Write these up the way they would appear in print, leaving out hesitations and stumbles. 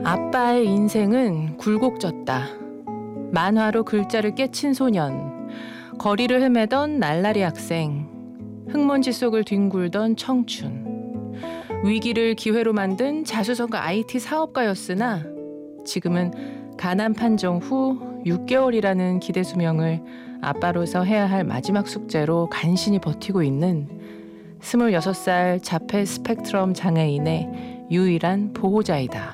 아빠의 인생은 굴곡졌다. 만화로 글자를 깨친 소년, 거리를 헤매던 날라리 학생, 흙먼지 속을 뒹굴던 청춘, 위기를 기회로 만든 자수성가 IT 사업가였으나 지금은 가난 판정 후 6개월이라는 기대 수명을 아빠로서 해야 할 마지막 숙제로 간신히 버티고 있는 26살 자폐 스펙트럼 장애인의 유일한 보호자이다.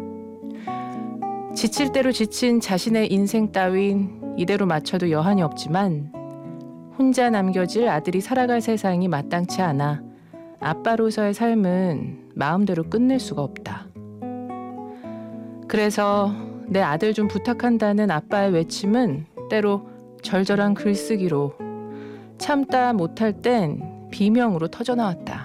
지칠 대로 지친 자신의 인생 따윈 이대로 맞춰도 여한이 없지만 혼자 남겨질 아들이 살아갈 세상이 마땅치 않아 아빠로서의 삶은 마음대로 끝낼 수가 없다. 그래서 내 아들 좀 부탁한다는 아빠의 외침은 때로 절절한 글쓰기로, 참다 못할 땐 비명으로 터져나왔다.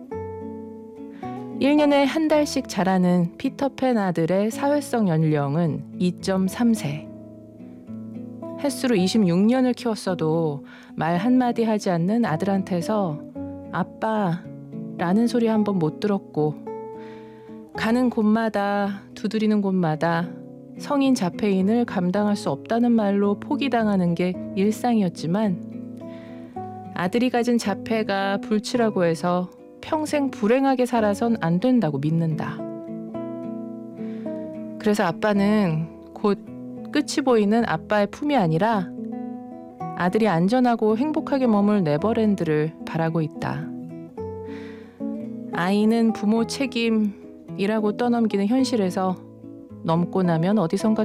1년에 한 달씩 자라는 피터팬 아들의 사회성 연령은 2.3세. 햇수로 26년을 키웠어도 말 한마디 하지 않는 아들한테서 아빠라는 소리 한 번 못 들었고, 가는 곳마다 두드리는 곳마다 성인 자폐인을 감당할 수 없다는 말로 포기당하는 게 일상이었지만 아들이 가진 자폐가 불치라고 해서 평생 불행하게 살아선 안 된다고 믿는다. 그래서 아빠는 곧 끝이 보이는 아빠의 품이 아니라 아들이 안전하고 행복하게 머물 네버랜드를 바라고 있다. 아이는 부모 책임이라고 떠넘기는 현실에서 넘고 나면 어디선가